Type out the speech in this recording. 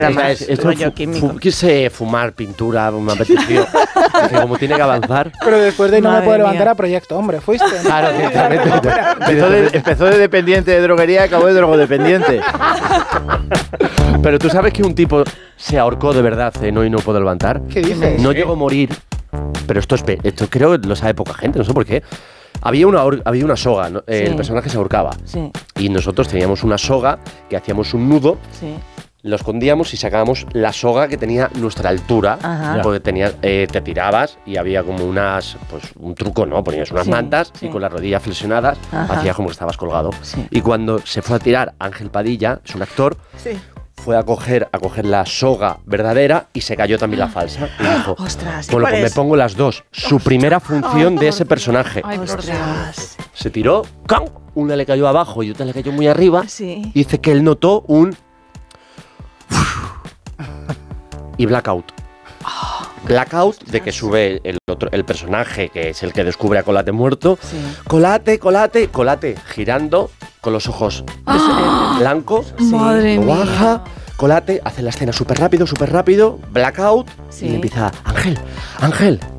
rollo químico. Quise fumar pintura, me apeteció. Dije, como tiene que avanzar. Pero después de No me Madre puedo levantar mía. a Proyecto Hombre, ¿fuiste? Claro, ciertamente. Empezó de dependiente de droguería y acabó de drogodependiente. Pero tú sabes que un tipo se ahorcó de verdad en Hoy no puedo levantar. ¿Qué dices? No llegó a morir. Pero esto creo que lo sabe poca gente, no sé por qué. Había una soga, ¿no? El personaje se ahorcaba. Sí, Y nosotros teníamos una soga que hacíamos un nudo, sí. lo escondíamos y sacábamos la soga que tenía nuestra altura. Ajá. Porque te tirabas y había como un truco, ¿no? Ponías unas Sí, mantas sí. y con las rodillas flexionadas Ajá. hacías como que estabas colgado. Sí. Y cuando se fue a tirar Ángel Padilla, es un actor, Sí. fue a coger la soga verdadera y se cayó también la falsa. Y dijo, Ostras, ¿y bueno, cuál pues me es? pongo las dos. Su primera función de ese personaje. Ostras. Se tiró, ¡cam! Una le cayó abajo y otra le cayó muy arriba. Sí. Dice que él notó un... y blackout. Blackout de que sube el personaje, que es el que descubre a Colate muerto. Sí. Colate, girando con los ojos blancos. Sí. Madre Lo mía. baja, Colate, hace la escena súper rápido, blackout, Sí. y le empieza, Ángel,